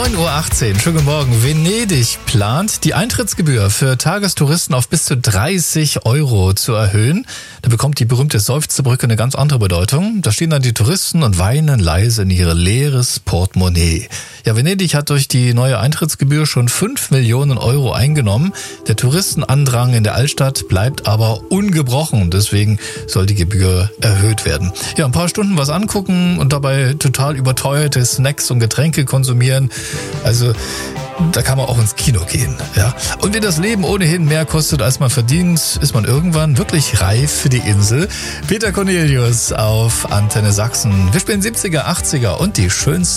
9:18 Uhr, schönen guten Morgen. Venedig plant, die Eintrittsgebühr für Tagestouristen auf bis zu 30 € zu erhöhen. Da bekommt die berühmte Seufzerbrücke eine ganz andere Bedeutung. Da stehen dann die Touristen und weinen leise in ihr leeres Portemonnaie. Ja, Venedig hat durch die neue Eintrittsgebühr schon 5 Millionen € eingenommen. Der Touristenandrang in der Altstadt bleibt aber ungebrochen. Deswegen soll die Gebühr erhöht werden. Ja, ein paar Stunden was angucken und dabei total überteuerte Snacks und Getränke konsumieren. Also da kann man auch ins Kino gehen. Ja. Und wenn das Leben ohnehin mehr kostet, als man verdient, ist man irgendwann wirklich reif für die Insel. Peter Cornelius auf Antenne Sachsen. Wir spielen 70er, 80er und die schönsten